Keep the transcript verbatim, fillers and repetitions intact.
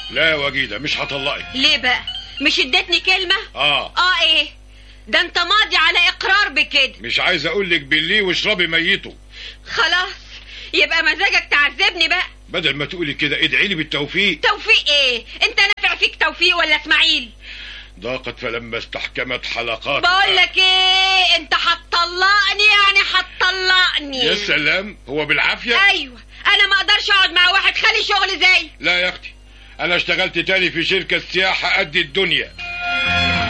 لا يا وجيده مش هطلقك. ليه بقى؟ مش اديتني كلمه؟ اه اه ايه ده؟ انت ماضي على اقرار بكده. مش عايز اقول لك بالليه واشربي ميته. خلاص يبقى مزاجك تعذبني بقى. بدل ما تقولي كده ادعي لي بالتوفيق. توفيق ايه؟ انت نافع فيك توفيق ولا اسماعيل؟ ضاقت فلما استحكمت حلقات. بقول لك ايه، انت هتطلقني يعني هتطلقني. يا سلام، هو بالعافيه؟ ايوه، انا ما اقدرش اقعد مع واحد خالي شغل زي. لا يا اختي، انا اشتغلت تاني في شركه سياحه قد الدنيا.